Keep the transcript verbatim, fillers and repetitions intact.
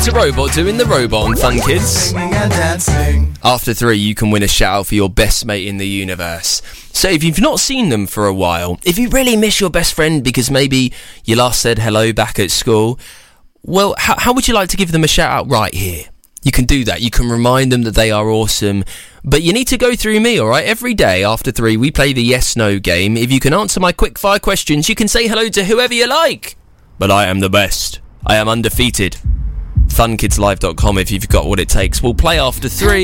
It's a robot doing the robot on Fun Kids. After three, you can win a shout out for your best mate in the universe. So if you've not seen them for a while, if you really miss your best friend because maybe you last said hello back at school, well, how, how would you like to give them a shout out right here? You can do that. You can remind them that they are awesome. But you need to go through me, alright? Every day after three, we play the yes-no game. If you can answer my quick-fire questions, you can say hello to whoever you like. But I am the best. I am undefeated. fun kids live dot com if you've got what it takes. We'll play after three.